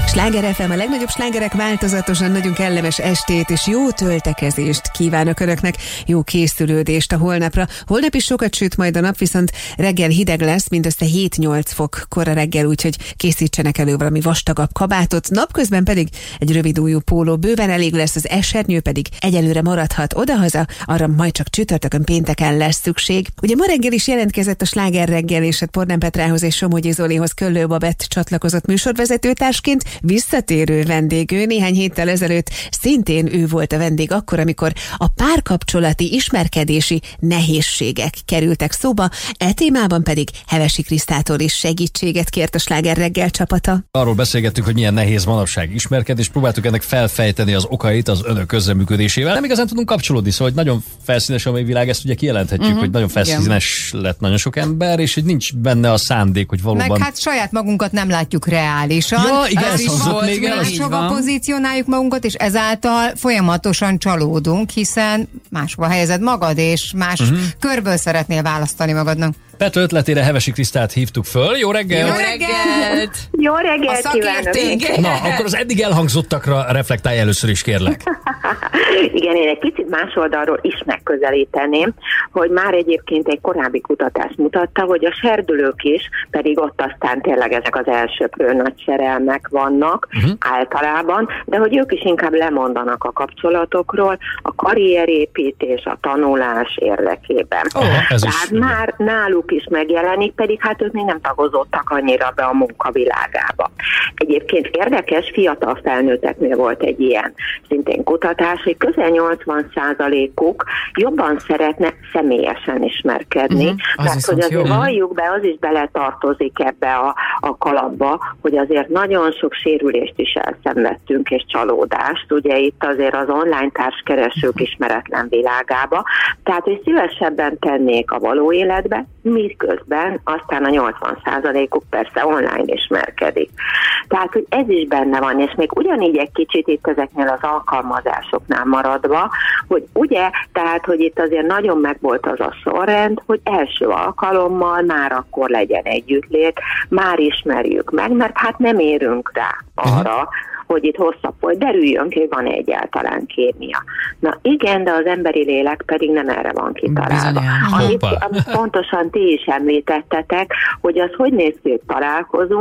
Sláger FM, a legnagyobb slágerek változatosan, nagyon kellemes estét és jó töltekezést kívánok Önöknek, jó készülődést a holnapra. Holnap is sokat süt majd a nap, viszont reggel hideg lesz, mindössze 7-8 fok kora reggel, úgyhogy készítsenek elő valami vastagabb kabátot. Napközben pedig egy rövidújú póló bőven elég lesz, az esernyő pedig egyelőre maradhat odahaza, arra majd csak csütörtökön, pénteken lesz szükség. Ugye ma reggel is jelentkezett a Sláger reggel, és Pornán Petrához és Somogyi Zolihoz Köllő Babett csatlakozott műsorvezetőtársként. Visszatérő vendégő, néhány héttel ezelőtt szintén ő volt a vendég akkor, amikor a párkapcsolati, ismerkedési nehézségek kerültek szóba, e témában pedig Hevesi Krisztától is segítséget kért a Sláger reggel csapata. Arról beszélgettünk, hogy milyen nehéz manapság ismerkedni, és próbáltuk ennek felfejteni az okait az önök közreműködésével. Nem igazán tudunk kapcsolódni, szóval hogy nagyon felszínes a mai világ, ezt ugye kijelenthetjük, hogy nagyon felszínes lett nagyon sok ember, és hogy nincs benne a szándék, hogy valóban... Meg hát saját magunkat nem látjuk reálisan. Ja, igen, ez volt, még máshova pozícionáljuk magunkat, és ezáltal folyamatosan csalódunk, hiszen máshova helyezed magad, és más körből szeretnél választani magadnak. Pető ötletére Hevesi Krisztát hívtuk föl. Jó reggelt! Jó reggelt! Jó reggelt kívánok! Na, akkor az eddig elhangzottakra reflektálj először is, kérlek. Igen, én egy picit más oldalról is megközelíteném, hogy már egyébként egy korábbi kutatás mutatta, hogy a serdülők is, pedig ott aztán tényleg ezek az elsöprő nagy szerelmek vannak általában, de hogy ők is inkább lemondanak a kapcsolatokról, a karrierépítés, a tanulás érdekében. Tehát már náluk is megjelenik, pedig hát ők még nem tagozottak annyira be a munkavilágába. Egyébként érdekes, fiatal felnőtteknél volt egy ilyen szintén kutatás, hogy közel 80%-uk jobban szeretne személyesen ismerkedni, mert hogy azért valljuk be, az is beletartozik ebbe a kalapba, hogy azért nagyon sok sérülést is elszenvedtünk, és csalódást, ugye itt azért az online társkeresők ismeretlen világába, tehát hogy szívesebben tennék a való életbe, miközben aztán a 80%-uk persze online ismerkedik. Tehát, hogy ez is benne van, és még ugyanígy egy kicsit itt ezeknél az alkalmazásoknál maradva, hogy ugye, tehát, hogy itt azért nagyon megvolt az a sorrend, hogy első alkalommal már akkor legyen együttlét, már ismerjük meg, mert hát nem érünk rá arra, hogy itt hosszabb volt, derüljön ki, hogy van egyáltalán kémia. Na igen, de az emberi lélek pedig nem erre van kitalálva. Amit pontosan ti is említettetek, hogy az hogy néz ki, hogy találkozunk,